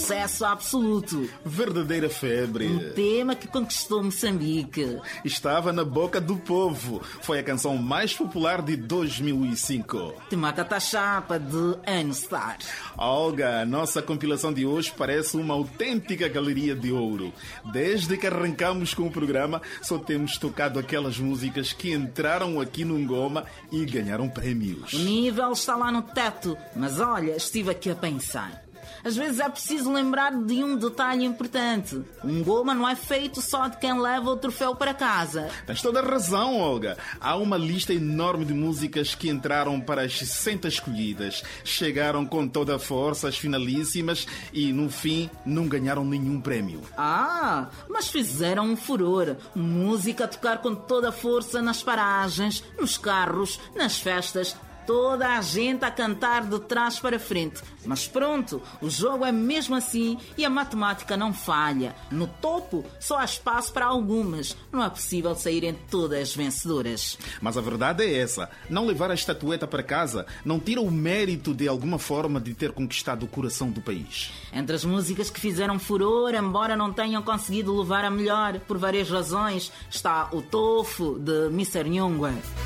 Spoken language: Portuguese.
sucesso absoluto. Verdadeira febre. Um tema que conquistou Moçambique. Estava na boca do povo. Foi a canção mais popular de 2005. Te mata a chapa de N-Star. Olga, a nossa compilação de hoje parece uma autêntica galeria de ouro. Desde que arrancamos com o programa, só temos tocado aquelas músicas que entraram aqui no Ngoma e ganharam prémios. O nível está lá no teto, mas olha, estive aqui a pensar. Às vezes é preciso lembrar de um detalhe importante. Um Ngoma não é feito só de quem leva o troféu para casa. Tens toda a razão, Olga. Há uma lista enorme de músicas que entraram para as 60 escolhidas. Chegaram com toda a força às finalíssimas e, no fim, não ganharam nenhum prémio. Ah, mas fizeram um furor. Música a tocar com toda a força nas paragens, nos carros, nas festas. Toda a gente a cantar de trás para frente. Mas pronto, o jogo é mesmo assim e a matemática não falha. No topo só há espaço para algumas. Não é possível saírem todas vencedoras. Mas a verdade é essa. Não levar a estatueta para casa não tira o mérito de alguma forma de ter conquistado o coração do país. Entre as músicas que fizeram furor, embora não tenham conseguido levar a melhor por várias razões, está o Tofu de Mr. Nyungwe.